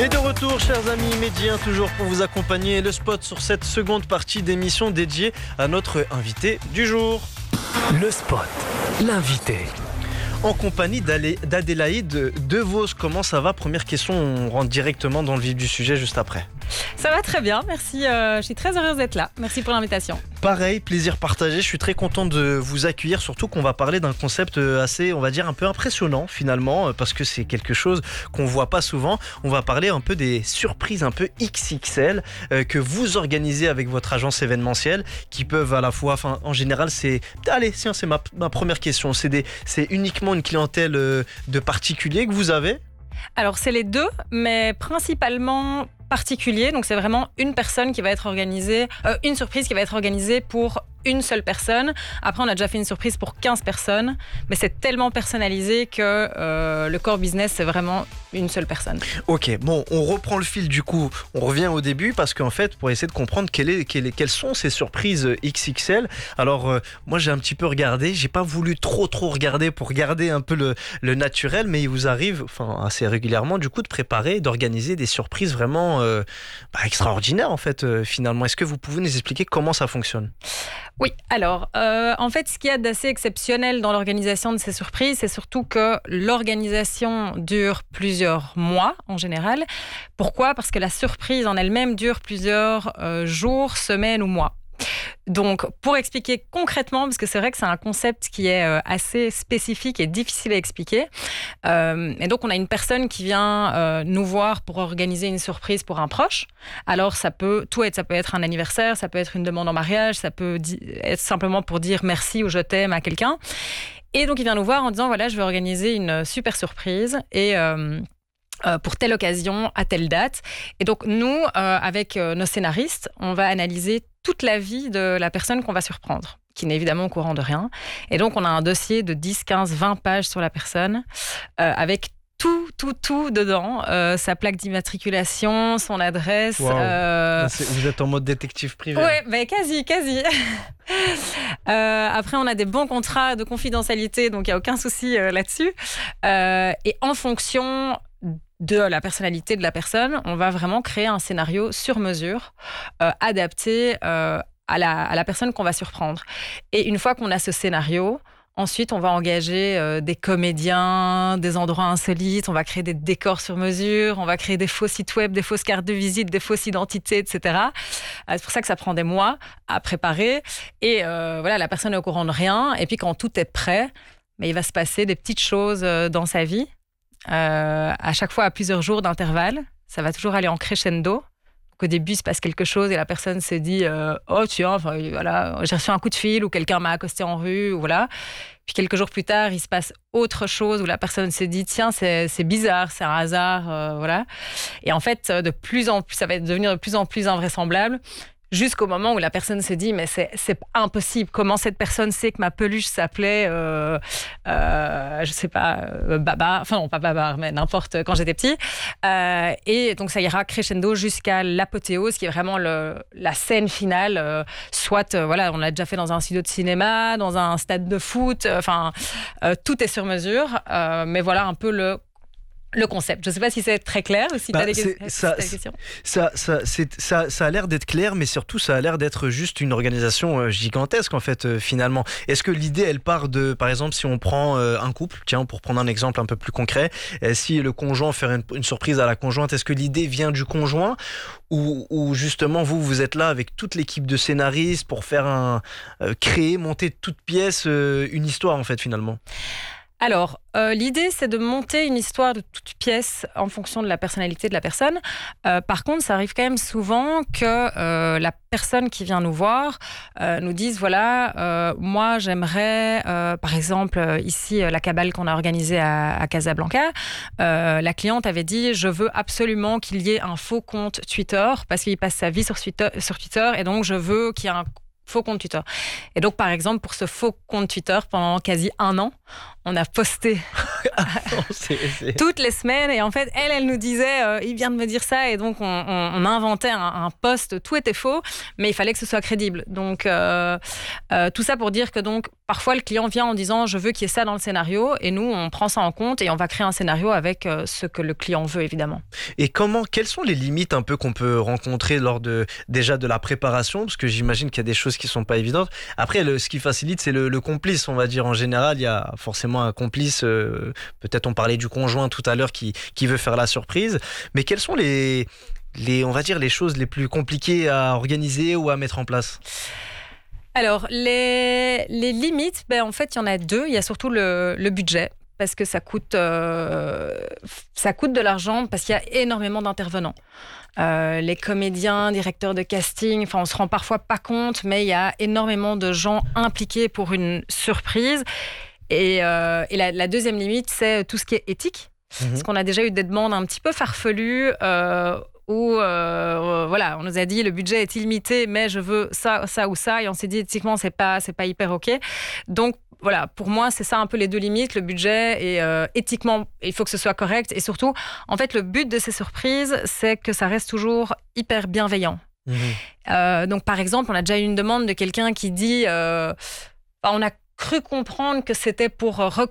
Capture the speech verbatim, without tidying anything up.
Et de retour, chers amis médiens, toujours pour vous accompagner, le spot sur cette seconde partie d'émission dédiée à notre invité du jour. Le spot, l'invité. En compagnie d'Adélaïde Devos. Comment ça va? Première question, on rentre directement dans le vif du sujet juste après. Ça va très bien, merci. Euh, je suis très heureuse d'être là. Merci pour l'invitation. Pareil, plaisir partagé. Je suis très content de vous accueillir, surtout qu'on va parler d'un concept assez, on va dire, un peu impressionnant finalement, parce que c'est quelque chose qu'on voit pas souvent. On va parler un peu des surprises un peu X X L euh, que vous organisez avec votre agence événementielle, qui peuvent à la fois, enfin, en général, c'est, allez, tiens, c'est ma, ma première question. C'est des, c'est uniquement une clientèle euh, de particuliers que vous avez? Alors c'est les deux, mais principalement particulier, donc c'est vraiment une personne qui va être organisée, euh, une surprise qui va être organisée pour une seule personne. Après, on a déjà fait une surprise pour quinze personnes, mais c'est tellement personnalisé que euh, le core business, c'est vraiment une seule personne. Ok, bon, on reprend le fil du coup, on revient au début parce qu'en fait, pour essayer de comprendre quelle est, quelle est, quelles sont ces surprises X X L. Alors, euh, moi, j'ai un petit peu regardé, j'ai pas voulu trop trop regarder pour garder un peu le, le naturel, mais il vous arrive, enfin, assez régulièrement, du coup, de préparer, d'organiser des surprises vraiment euh, bah, extraordinaires en fait, euh, finalement. Est-ce que vous pouvez nous expliquer comment ça fonctionne ? Oui, alors, euh, en fait, ce qu'il y a d'assez exceptionnel dans l'organisation de ces surprises, c'est surtout que l'organisation dure plusieurs mois, en général. Pourquoi ? Parce que la surprise en elle-même dure plusieurs euh, jours, semaines ou mois. Donc, pour expliquer concrètement, parce que c'est vrai que c'est un concept qui est euh, assez spécifique et difficile à expliquer. Euh, et donc, on a une personne qui vient euh, nous voir pour organiser une surprise pour un proche. Alors, ça peut tout être. Ça peut être un anniversaire, ça peut être une demande en mariage, ça peut di- être simplement pour dire merci ou je t'aime à quelqu'un. Et donc, il vient nous voir en disant, voilà, je vais organiser une super surprise et... Euh, Euh, pour telle occasion, à telle date. Et donc, nous, euh, avec euh, nos scénaristes, on va analyser toute la vie de la personne qu'on va surprendre, qui n'est évidemment au courant de rien. Et donc, on a un dossier de dix, quinze, vingt pages sur la personne, euh, avec tout, tout, tout dedans. Euh, sa plaque d'immatriculation, son adresse. Wow. Euh... Vous êtes en mode détective privé. Ouais, ben quasi, quasi. euh, après, on a des bons contrats de confidentialité, donc il n'y a aucun souci euh, là-dessus. Euh, et en fonction de la personnalité de la personne, on va vraiment créer un scénario sur mesure, euh, adapté euh, à, la, à la personne qu'on va surprendre. Et une fois qu'on a ce scénario, ensuite, on va engager euh, des comédiens, des endroits insolites, on va créer des décors sur mesure, on va créer des faux sites web, des fausses cartes de visite, des fausses identités, et cetera. Euh, c'est pour ça que ça prend des mois à préparer. Et euh, voilà, la personne est au courant de rien. Et puis, quand tout est prêt, mais il va se passer des petites choses euh, dans sa vie. Euh, à chaque fois à plusieurs jours d'intervalle, ça va toujours aller en crescendo. Donc, au début, il se passe quelque chose et la personne se dit euh, oh tiens, enfin, voilà, j'ai reçu un coup de fil ou quelqu'un m'a accosté en rue, ou voilà. Puis quelques jours plus tard, il se passe autre chose où la personne se dit tiens, c'est, c'est bizarre, c'est un hasard, euh, voilà. Et en fait, de plus en plus, ça va devenir de plus en plus invraisemblable. Jusqu'au moment où la personne se dit mais c'est, c'est impossible, comment cette personne sait que ma peluche s'appelait euh, euh, je sais pas euh, Baba, enfin non pas Baba mais n'importe, quand j'étais petit, euh, et donc ça ira crescendo jusqu'à l'apothéose qui est vraiment le, la scène finale, euh, soit euh, voilà, on l'a déjà fait dans un studio de cinéma, dans un stade de foot, enfin euh, euh, tout est sur mesure, euh, mais voilà un peu le Le concept. Je ne sais pas si c'est très clair ou si bah, tu as des, que- ça, si des questions. Ça, ça, c'est, ça, ça a l'air d'être clair, mais surtout, ça a l'air d'être juste une organisation gigantesque, en fait, euh, finalement. Est-ce que l'idée, elle part de, par exemple, si on prend euh, un couple, tiens, pour prendre un exemple un peu plus concret, euh, si le conjoint fait une, une surprise à la conjointe, est-ce que l'idée vient du conjoint ou, ou justement, vous, vous êtes là avec toute l'équipe de scénaristes pour faire un, euh, créer, monter de toutes pièces euh, une histoire, en fait, finalement ? Alors, euh, l'idée, c'est de monter une histoire de toute pièce en fonction de la personnalité de la personne. Euh, par contre, ça arrive quand même souvent que euh, la personne qui vient nous voir euh, nous dise, voilà, euh, moi, j'aimerais, euh, par exemple, ici, la cabale qu'on a organisée à, à Casablanca, euh, la cliente avait dit, je veux absolument qu'il y ait un faux compte Twitter, parce qu'il passe sa vie sur Twitter, sur Twitter, et donc je veux qu'il y ait un faux compte Twitter. Et donc, par exemple, pour ce faux compte Twitter, pendant quasi un an, on a posté Non, c'est- c'est- toutes les semaines. Et en fait, elle, elle nous disait, euh, il vient de me dire ça. Et donc, on, on, on inventait un, un post, tout était faux, mais il fallait que ce soit crédible. Donc, euh, euh, tout ça pour dire que donc, parfois, le client vient en disant, je veux qu'il y ait ça dans le scénario. Et nous, on prend ça en compte et on va créer un scénario avec euh, ce que le client veut, évidemment. Et comment, quelles sont les limites un peu qu'on peut rencontrer lors de déjà de la préparation, parce que j'imagine qu'il y a des choses qui sont pas évidentes. Après, le, ce qui facilite, c'est le, le complice, on va dire. En général, il y a forcément un complice. euh, peut-être on parlait du conjoint tout à l'heure qui qui veut faire la surprise. Mais quelles sont les les, on va dire les choses les plus compliquées à organiser ou à mettre en place? Alors, les, les limites, ben, en fait, il y en a deux. Il y a surtout le, le budget, parce que ça coûte, euh, ça coûte de l'argent, parce qu'il y a énormément d'intervenants. Euh, les comédiens, directeurs de casting, enfin, on se rend parfois pas compte, mais il y a énormément de gens impliqués pour une surprise. Et, euh, et la, la deuxième limite, c'est tout ce qui est éthique. Mhm. Parce qu'on a déjà eu des demandes un petit peu farfelues euh, où euh, voilà, on nous a dit le budget est illimité, mais je veux ça, ça ou ça. Et on s'est dit éthiquement, c'est pas, c'est pas hyper OK. Donc voilà, pour moi, c'est ça un peu les deux limites, le budget et euh, éthiquement, il faut que ce soit correct. Et surtout, en fait, le but de ces surprises, c'est que ça reste toujours hyper bienveillant. Mhm. Euh, donc, par exemple, on a déjà eu une demande de quelqu'un qui dit euh, on a cru comprendre que c'était pour recruter